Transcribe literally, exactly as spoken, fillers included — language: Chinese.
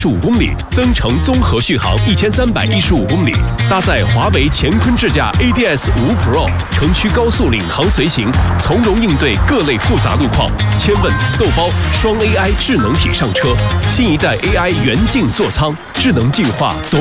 十五公里，增程综合续航一千三百一十五公里，搭载华为乾坤智驾 A D S 五 Pro， 城区高速领航随行，从容应对各类复杂路况。千问豆包双 A I 智能体上车，新一代 A I 元镜座舱，智能进化懂。